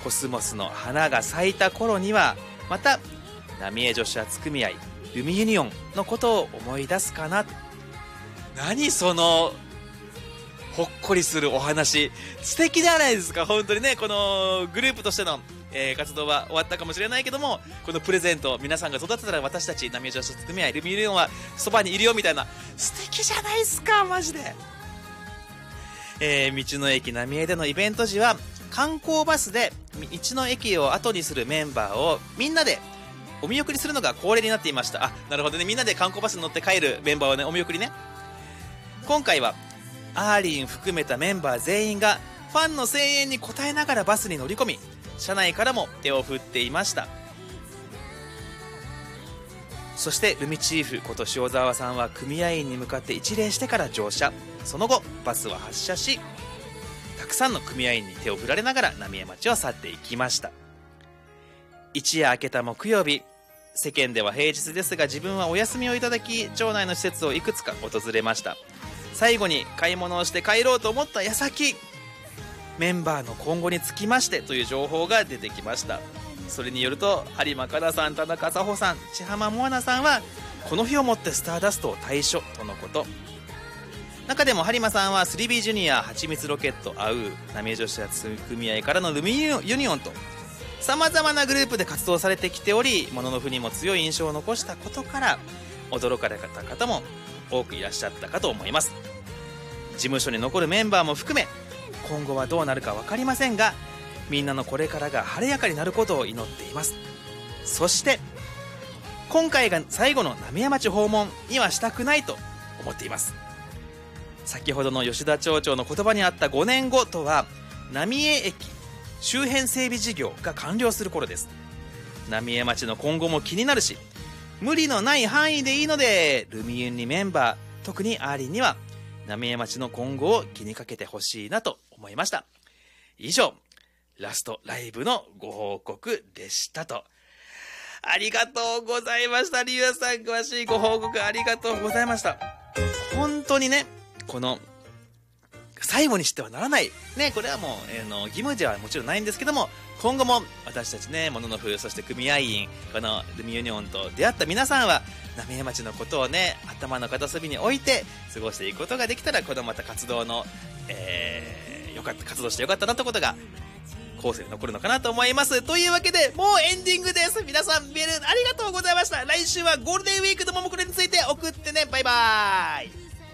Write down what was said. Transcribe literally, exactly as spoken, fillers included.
コスモスの花が咲いた頃にはまた浪江女子アツ組合ルミユニオンのことを思い出すかな。何そのほっこりするお話、素敵じゃないですか。本当にね、このグループとしての、えー、活動は終わったかもしれないけども、このプレゼント皆さんが育てたら私たち浪江女子アツ組合ルミユニオンはそばにいるよみたいな、素敵じゃないですかマジで。えー、道の駅浪江でのイベント時は観光バスで道の駅を後にするメンバーをみんなでお見送りするのが恒例になっていました。あ、なるほどね。みんなで観光バスに乗って帰るメンバーをね、お見送りね。今回はアーリン含めたメンバー全員がファンの声援に応えながらバスに乗り込み、車内からも手を振っていました。そしてルミチーフこと塩沢さんは組合員に向かって一礼してから乗車。その後バスは発車し、たくさんの組合員に手を振られながら浪江町を去っていきました。一夜明けた木曜日、世間では平日ですが自分はお休みをいただき、町内の施設をいくつか訪れました。最後に買い物をして帰ろうと思った矢先、メンバーの今後につきましてという情報が出てきました。それによると有馬香奈さん、田中佐穂さん、千浜モアナさんはこの日をもってスターダストを退所とのこと。中でも播磨さんは スリービー ジュニア、はちみつロケット、アウー、浪江女子アツ組合からのルミユニオンとさまざまなグループで活動されてきており、モノノフにも強い印象を残したことから驚かれた方も多くいらっしゃったかと思います。事務所に残るメンバーも含め今後はどうなるか分かりませんが、みんなのこれからが晴れやかになることを祈っています。そして今回が最後の浪江町訪問にはしたくないと思っています。先ほどの吉田町長の言葉にあったごねんごとは浪江駅周辺整備事業が完了する頃です。浪江町の今後も気になるし、無理のない範囲でいいのでルミユニメンバー、特にアーリンには浪江町の今後を気にかけてほしいなと思いました。以上、ラストライブのご報告でしたと。ありがとうございました。リュウさん、詳しいご報告ありがとうございました。本当にね、この最後にしてはならないね、これはもう、えー、の義務ではもちろんないんですけども、今後も私たちね、モノノフ、そして組合員、このルミユニオンと出会った皆さんは浪江町のことをね、頭の片隅に置いて過ごしていくことができたら、このまた活動の、えー、よかった活動してよかったなってことが後世に残るのかなと思います。というわけでもうエンディングです。皆さんメールありがとうございました。来週はゴールデンウィークのももクロについて送ってね。バイバーイ。